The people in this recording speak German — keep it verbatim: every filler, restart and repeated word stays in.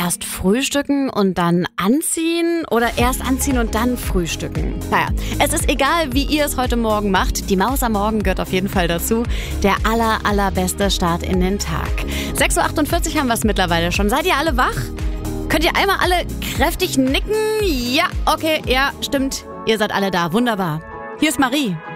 Erst frühstücken und dann anziehen oder erst anziehen und dann frühstücken? Naja, es ist egal, wie ihr es heute Morgen macht. Die Maus am Morgen gehört auf jeden Fall dazu. Der aller, allerbeste Start in den Tag. sechs Uhr achtundvierzig haben wir es mittlerweile schon. Seid ihr alle wach? Könnt ihr einmal alle kräftig nicken? Ja, okay, ja, stimmt. Ihr seid alle da. Wunderbar. Hier ist Marie.